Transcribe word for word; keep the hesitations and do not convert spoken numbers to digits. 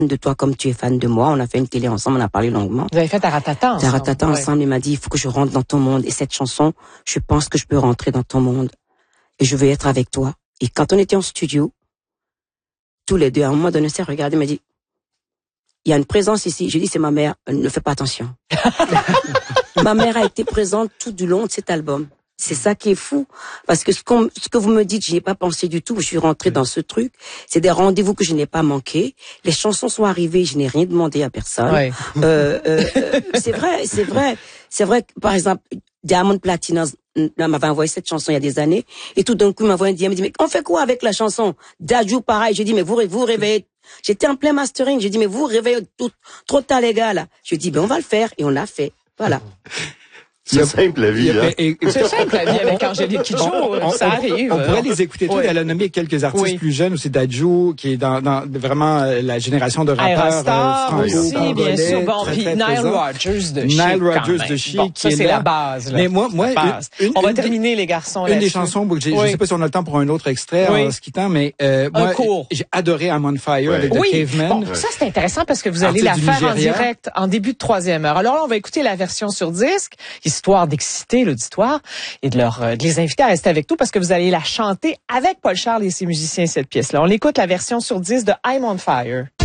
de toi comme tu es fan de moi. On a fait une télé ensemble, on a parlé longuement. Vous avez fait Taratata ensemble. Taratata ouais. ensemble, il m'a dit, il faut que je rentre dans ton monde. Et cette chanson, je pense que je peux rentrer dans ton monde. Et je veux être avec toi. Et quand on était en studio, tous les deux, à un moment donné, on s'est regardé, il m'a dit, il y a une présence ici. Je dis, c'est ma mère, ne fais pas attention. Ma mère a été présente tout du long de cet album. C'est ça qui est fou. Parce que ce, qu'on, ce que vous me dites, j'y ai pas pensé du tout. Je suis rentrée dans ce truc. C'est des rendez-vous que je n'ai pas manqués. Les chansons sont arrivées, je n'ai rien demandé à personne. Ouais. Euh, euh, euh, c'est vrai, c'est vrai. C'est vrai que, par exemple, Diamond Platnumz m'avait envoyé cette chanson il y a des années. Et tout d'un coup, il m'a envoyé un D M, il me dit, mais on fait quoi avec la chanson? Dadju, pareil. J'ai dit, mais vous, vous réveillez. J'étais en plein mastering. J'ai dit, mais vous réveillez tout, trop tard, les gars, là. Je dis, ben, on va le faire. Et on l'a fait. Voilà. C'est simple la vie. Hein? Et, et, c'est simple la vie avec Angélique Kidjo, on, ça on, arrive. On, on pourrait les écouter tous. Oui. Elle a nommé quelques artistes oui. plus jeunes aussi, Dadju, qui est dans, dans vraiment la génération de rappeurs Aerostar euh, aussi, bien sûr. Bon, puis Nile Rodgers de Chic. Nile Rodgers de Chic. Bon, ça, qui c'est est là. la base. Là. Mais moi, moi, une, une, on va une terminer des, les garçons. Une des chansons, je ne sais pas si on a le temps pour un autre extrait oui. en se quittant, mais euh, moi, j'ai adoré I'm on Fire ouais. avec The oui. Cavemen. Bon, ça c'est intéressant parce que vous allez la faire en direct en début de troisième heure. Alors là, on va écouter la version sur disque, histoire d'exciter l'auditoire et de, leur, de les inviter à rester avec nous parce que vous allez la chanter avec Paul Charles et ses musiciens, cette pièce-là. On l'écoute, la version sur disque de I'm on Fire.